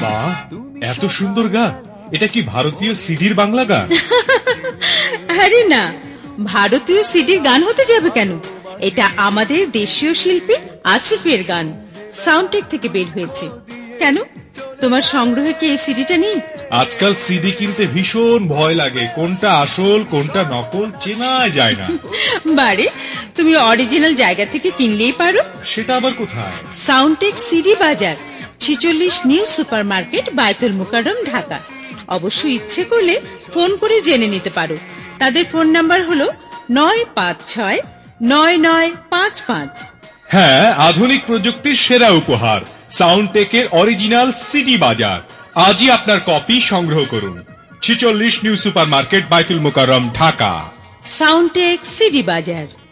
বাহ, এত সুন্দর গান! এটা কি ভারতীয় সিডির বাংলা গান? আরে না, ভারতীয় সিডির গান হতে যাবে কেন? এটা আমাদের দেশীয় শিল্পী আসিফের গান, সাউন্ডটেক থেকে বের হয়েছে। কেন, তোমার সংগ্রহে কি এই সিডিটা নেই? আজকাল সিডি কিনতে ভীষণ ভয় লাগে, কোনটা আসল কোনটা নকল চেনা যায় না। বারে, তুমি অরিজিনাল জায়গা থেকে কিনলেই পারো। সেটা আবার কোথায়? সাউন্ডটেক সিডি বাজার, 46 new super market, Baitul Mukarram, Dhaka. অবশ্য ইচ্ছে করলে ফোন করে জেনে নিতে পারো। তাদের ফোন নাম্বার হলো 9569955। হ্যাঁ, আধুনিক প্রযুক্তির সেরা উপহার সাউন্ডটেকের অরিজিনাল সিডি বাজার। আজই আপনার কপি সংগ্রহ করুন। 46 new super market, Baitul Mukarram, Dhaka. Soundtech CD বাজার।